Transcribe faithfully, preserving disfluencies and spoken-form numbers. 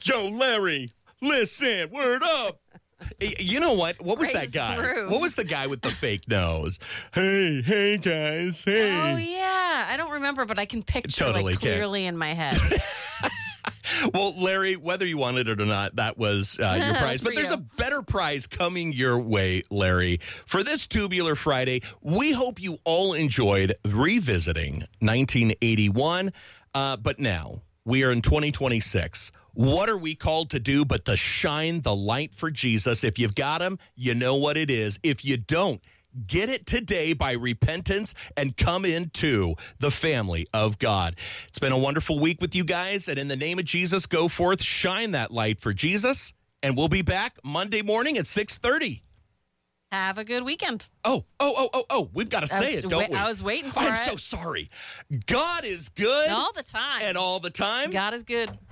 Yo, Larry, listen, word up. You know what? What was Praise that guy? through. What was the guy with the fake nose? Hey, hey, guys, hey. Oh, yeah. I don't remember, but I can picture Totally like can. clearly in my head. Well, Larry, whether you wanted it or not, that was uh, your prize. That's But for there's you. a better prize coming your way, Larry. For this Tubular Friday, we hope you all enjoyed revisiting nineteen eighty-one. Uh, but now we are in twenty twenty-six. What are we called to do but to shine the light for Jesus? If you've got him, you know what it is. If you don't, get it today by repentance and come into the family of God. It's been a wonderful week with you guys. And in the name of Jesus, go forth, shine that light for Jesus. And we'll be back Monday morning at six thirty. Have a good weekend. Oh, oh, oh, oh, oh, we've got to I say was it, don't wait- we? I was waiting for I'm it. so sorry. God is good. All the time. And all the time. God is good.